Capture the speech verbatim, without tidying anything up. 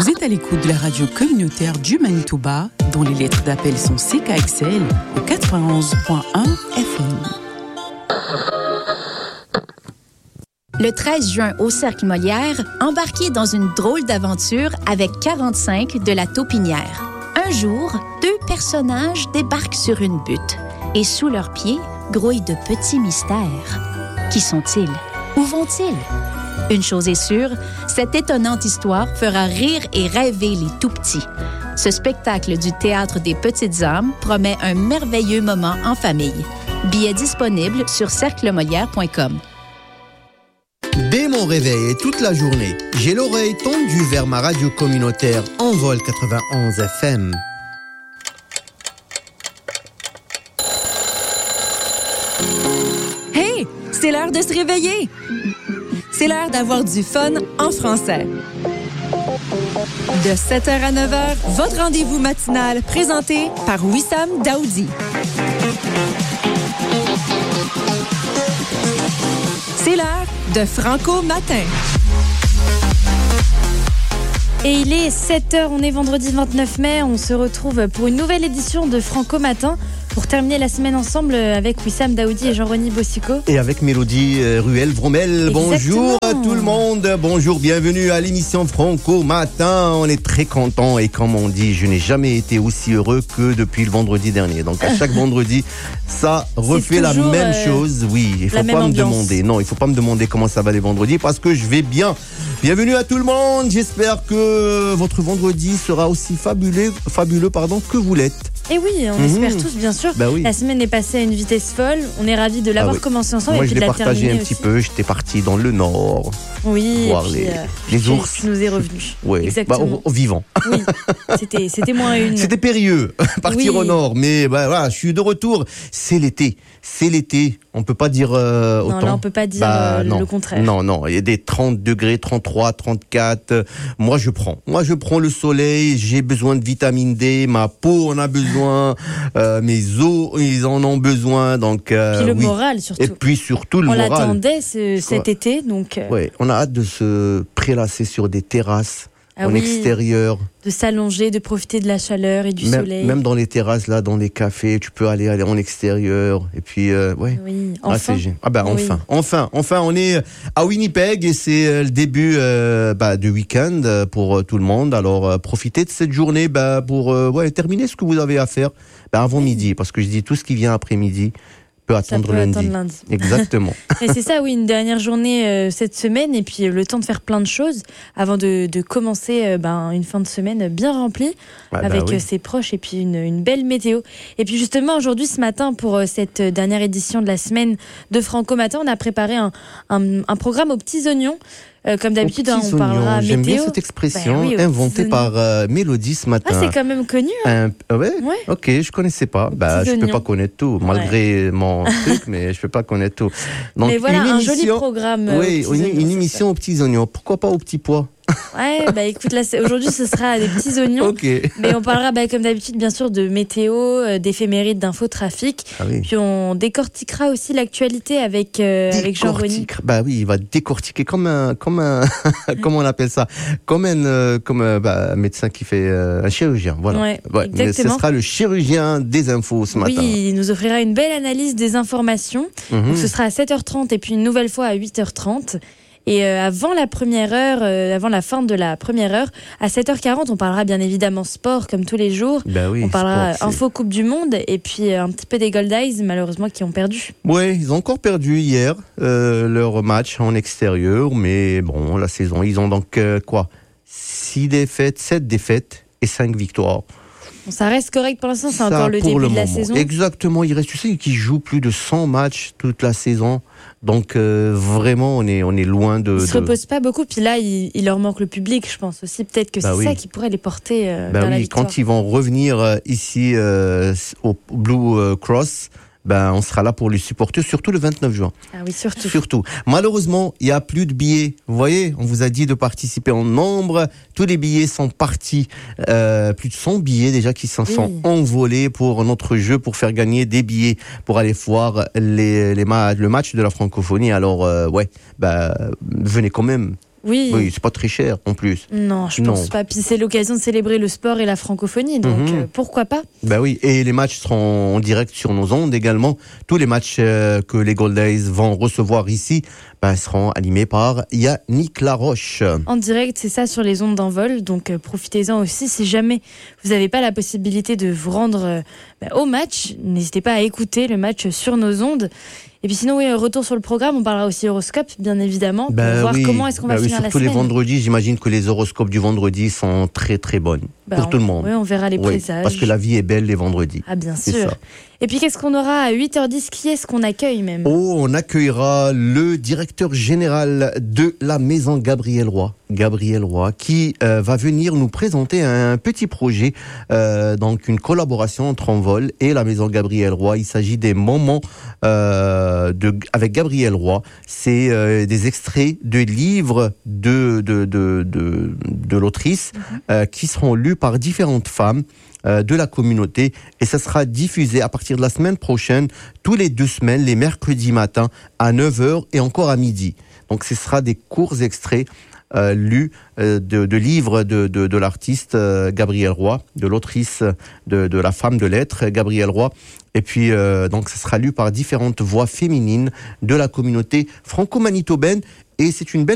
Vous êtes à l'écoute de la radio communautaire du Manitoba, dont les lettres d'appel sont C K X L au quatre-vingt-onze point un F M. Le treize juin au Cercle Molière, embarquez dans une drôle d'aventure avec quarante-cinq de la Taupinière. Un jour, deux personnages débarquent sur une butte et sous leurs pieds grouillent de petits mystères. Qui sont-ils? Où vont-ils? Une chose est sûre, cette étonnante histoire fera rire et rêver les tout-petits. Ce spectacle du Théâtre des Petites âmes promet un merveilleux moment en famille. Billets disponibles sur cercle molière point com. Dès mon réveil et toute la journée, j'ai l'oreille tendue vers ma radio communautaire Envol quatre-vingt-onze F M. Hey, c'est l'heure de se réveiller! C'est l'heure d'avoir du fun en français. De sept heures à neuf heures, votre rendez-vous matinal présenté par Wissam Daoudi. C'est l'heure de Franco Matin. Et il est sept heures, on est vendredi vingt-neuf mai, on se retrouve pour une nouvelle édition de Franco Matin pour terminer la semaine ensemble avec Wissam Daoudi et Jean-René Bossico. Et avec Mélodie euh, Ruel-Vromel. Bonjour à tout le monde, bonjour, bienvenue à l'émission Franco Matin. On est très contents et comme on dit, je n'ai jamais été aussi heureux que depuis le vendredi dernier. Donc à chaque vendredi, ça refait la même euh, chose. Oui, il ne faut pas me ambiance. demander. Non, il ne faut pas me demander comment ça va les vendredis parce que je vais bien. Bienvenue à tout le monde. J'espère que votre vendredi sera aussi fabuleux, fabuleux pardon, que vous l'êtes. Et oui, on mmh. espère tous, bien sûr. Bah oui. La semaine est passée à une vitesse folle. On est ravis de l'avoir ah oui. commencé ensemble. Moi, et je puis l'ai de la partagé un aussi. petit peu. J'étais parti dans le nord. Oui, voir et puis, les, euh, les ours. nous est revenu. Oui, exactement. Bah, au, au vivant. Oui, c'était, c'était moins une. C'était périlleux, partir oui. au nord. Mais bah, voilà, je suis de retour. C'est l'été. C'est l'été. On ne peut pas dire euh, autant. Non, là, on ne peut pas dire bah, euh, non. le contraire. Non, non. Il y a des trente degrés, trente-trois, trente-quatre. Moi, je prends. Moi, je prends le soleil. J'ai besoin de vitamine D. Ma peau en a besoin. euh, mes os, ils en ont besoin. Donc, euh, puis le oui. moral, surtout. Et puis surtout le on moral. On l'attendait ce, cet été. Donc, euh... oui, on a hâte de se prélasser sur des terrasses. Ah en oui, extérieur. De s'allonger, de profiter de la chaleur et du même, soleil. Même dans les terrasses, là, dans les cafés, tu peux aller, aller en extérieur. Et puis, euh, ouais. Oui, enfin. Ah, c'est, ah ben, oui. enfin, enfin, enfin, on est à Winnipeg et c'est le début euh, bah, du week-end pour tout le monde. Alors, euh, profitez de cette journée bah, pour euh, ouais, terminer ce que vous avez à faire bah, avant oui. midi. Parce que je dis tout ce qui vient après midi peut attendre peut lundi. Attendre lundi. Exactement. Et c'est ça, oui, une dernière journée euh, cette semaine et puis euh, le temps de faire plein de choses avant de, de commencer euh, ben, une fin de semaine bien remplie ah avec bah oui. euh, ses proches et puis une, une belle météo. Et puis justement, aujourd'hui, ce matin, pour euh, cette dernière édition de la semaine de Franco Matin, on a préparé un, un, un programme aux petits oignons. Euh, comme d'habitude, hein, on oignons. parlera J'aime météo. bien cette expression bah oui, inventée par euh, Mélodie ce matin. Ah, c'est quand même connu. Hein. Un, ouais, ouais. Ok, je connaissais pas. Bah, je peux pas connaître tout, malgré ouais. mon truc, mais je peux pas connaître tout. Donc, mais voilà, un émission, joli programme. Oui, une, oignons, une émission aux petits oignons. Pourquoi pas aux petits pois? Ouais, bah écoute, là, c'est, aujourd'hui, ce sera des petits oignons. Okay. Mais on parlera, bah, comme d'habitude, bien sûr, de météo, euh, d'éphémérides, d'infotrafic. Ah oui. Puis on décortiquera aussi l'actualité avec, euh, avec Jean-René. Bah oui, il va décortiquer comme un, comme un, comment on appelle ça? Comme un, euh, comme un, bah, un médecin qui fait euh, un chirurgien. Voilà. Ouais, ouais, mais ce sera le chirurgien des infos ce matin. Oui, il nous offrira une belle analyse des informations. Mm-hmm. Donc ce sera à sept heures trente et puis une nouvelle fois à huit heures trente. Et euh, avant la première heure, euh, avant la fin de la première heure, à sept heures quarante, on parlera bien évidemment sport comme tous les jours. Ben oui, on parlera sport, info Coupe du Monde et puis euh, un petit peu des Gold Eyes malheureusement qui ont perdu. Oui, ils ont encore perdu hier euh, leur match en extérieur, mais bon, la saison, ils ont donc euh, quoi, six défaites, sept défaites et cinq victoires. Bon, ça reste correct pour l'instant, c'est ça, encore le début le de la moment. saison. Exactement, il reste, tu sais, qu'ils jouent plus de cent matchs toute la saison. Donc euh, vraiment, on est, on est loin de... Ils ne se de... reposent pas beaucoup, puis là, il, il leur manque le public, je pense aussi. Peut-être que bah c'est oui. ça qui pourrait les porter euh, bah vers oui, la victoire. Quand ils vont revenir euh, ici euh, au Blue Cross, ben, on sera là pour les supporter, surtout le vingt-neuf juin. Ah oui, surtout. Surtout. Malheureusement, il n'y a plus de billets. Vous voyez, on vous a dit de participer en nombre. Tous les billets sont partis. Euh, plus de cent billets déjà qui s'en oui. sont envolés pour notre jeu, pour faire gagner des billets, pour aller voir les, les ma- le match de la francophonie. Alors, euh, ouais, ben, venez quand même. Oui. Oui, c'est pas très cher en plus. Non, je non. pense pas. Puis c'est l'occasion de célébrer le sport et la francophonie, donc mmh. euh, pourquoi pas? Ben oui, et les matchs seront en direct sur nos ondes également. Tous les matchs euh, que les Gold Days vont recevoir ici ben, seront animés par Yannick Laroche. En direct, c'est ça, sur les ondes d'Envol, donc euh, profitez-en aussi. Si jamais vous n'avez pas la possibilité de vous rendre euh, ben, au match, n'hésitez pas à écouter le match sur nos ondes. Et puis sinon, oui, retour sur le programme, on parlera aussi horoscope, bien évidemment, pour ben voir oui. comment est-ce qu'on ben va oui, finir la surtout semaine. les vendredis, j'imagine que les horoscopes du vendredi sont très très bonnes ben pour on, tout le monde. Oui, on verra les oui, présages. parce que la vie est belle les vendredis. Ah bien c'est sûr. Ça. Et puis qu'est-ce qu'on aura à huit heures dix? Qui est-ce qu'on accueille même? Oh, on accueillera le directeur général de la Maison Gabriel Roy, Gabriel Roy, qui euh, va venir nous présenter un petit projet, euh, donc une collaboration entre Envol et la Maison Gabriel Roy. Il s'agit des moments euh, de, avec Gabriel Roy. C'est euh, des extraits de livres de, de, de, de, de l'autrice mm-hmm. euh, qui seront lus par différentes femmes de la communauté, et ça sera diffusé à partir de la semaine prochaine, tous les deux semaines, les mercredis matins à neuf heures et encore à midi. Donc ce sera des courts extraits euh, lus euh, de, de livres de, de, de l'artiste euh, Gabriel Roy, de l'autrice de, de la femme de lettres Gabriel Roy, et puis euh, donc ça sera lu par différentes voix féminines de la communauté franco-manitobaine, et c'est une belle